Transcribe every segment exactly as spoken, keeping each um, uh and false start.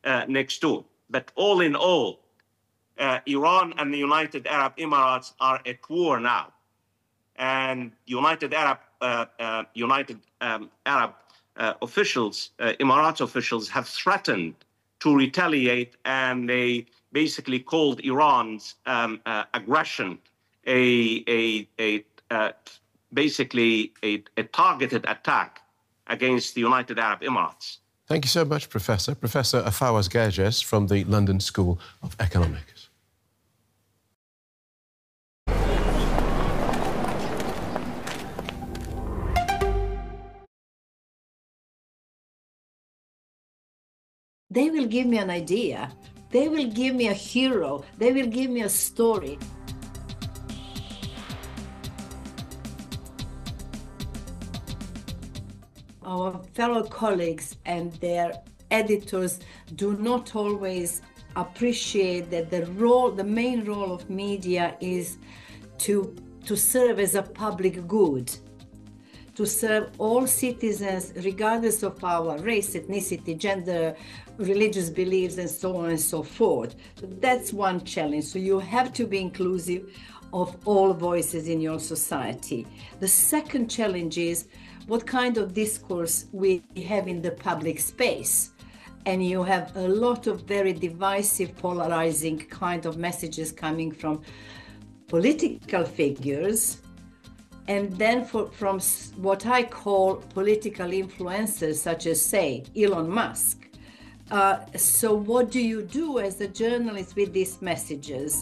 uh, next door. But all in all, uh, Iran and the United Arab Emirates are at war now. And United Arab, uh, uh, United um, Arab uh, officials, uh, Emirates officials, have threatened to retaliate, and they basically called Iran's um, uh, aggression a, a, a uh, basically a, a targeted attack against the United Arab Emirates. Thank you so much, Professor. Professor Fawaz Gerges from the London School of Economics. They will give me an idea. They will give me a hero. They will give me a story. Our fellow colleagues and their editors do not always appreciate that the role, the main role of media is to, to serve as a public good, to serve all citizens regardless of our race, ethnicity, gender, religious beliefs, and so on and so forth. So that's one challenge. So you have to be inclusive of all voices in your society. The second challenge is what kind of discourse we have in the public space. And you have a lot of very divisive, polarizing kind of messages coming from political figures, and then for, from what I call political influencers, such as, say, Elon Musk. Uh, so what do you do as a journalist with these messages?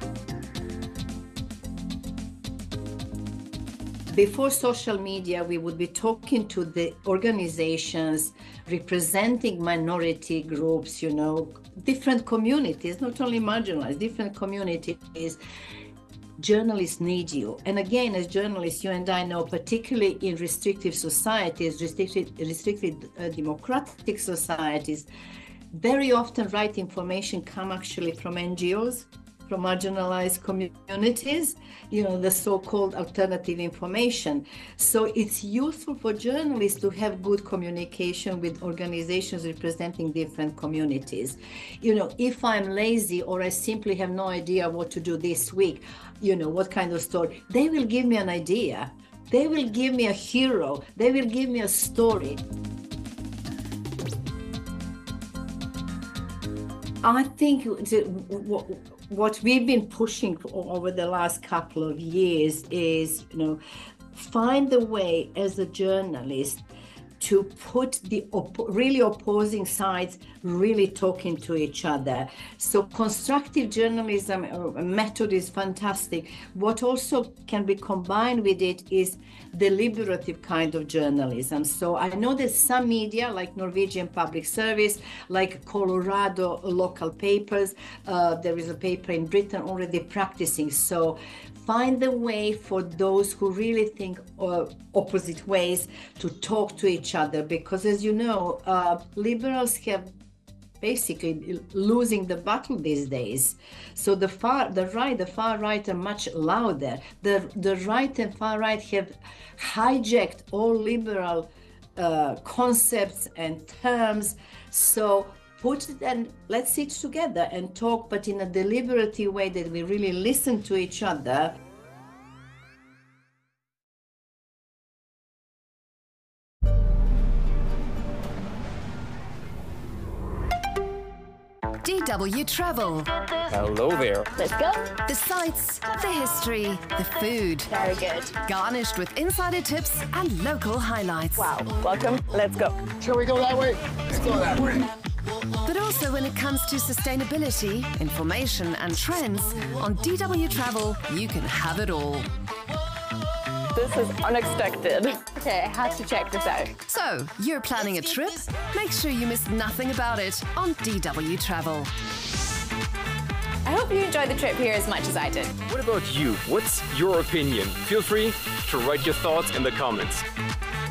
Before social media, we would be talking to the organizations representing minority groups, you know, different communities, not only marginalized, different communities. Journalists need you. And again, as journalists, you and I know, particularly in restrictive societies, restricted, restricted uh, democratic societies, very often right information come actually from N G Os, from marginalized communities, you know, the so-called alternative information. So it's useful for journalists to have good communication with organizations representing different communities. You know, if I'm lazy or I simply have no idea what to do this week, you know, what kind of story, they will give me an idea. They will give me a hero. They will give me a story. I think what we've been pushing over the last couple of years is, you know, find a way as a journalist to put the op really opposing sides really talking to each other. So constructive journalism method is fantastic. What also can be combined with it is deliberative kind of journalism. So I know that some media, like Norwegian Public Service, like Colorado local papers, uh, there is a paper in Britain already practicing. So find a way for those who really think uh, opposite ways to talk to each other, because as you know, uh, liberals have basically losing the battle these days. So the far, the right, the far right are much louder. The, the right and far right have hijacked all liberal uh, concepts and terms. So put it and let's sit together and talk, but in a deliberative way that we really listen to each other. D W Travel. Hello there. Let's go. The sights, the history, the food. Very good. Garnished with insider tips and local highlights. Wow. Welcome. Let's go. Shall we go that way? Let's go that way. But also when it comes to sustainability, information and trends, on D W Travel, you can have it all. This is unexpected. Okay, I have to check this out. So, you're planning a trip? Make sure you miss nothing about it on D W Travel. I hope you enjoyed the trip here as much as I did. What about you? What's your opinion? Feel free to write your thoughts in the comments.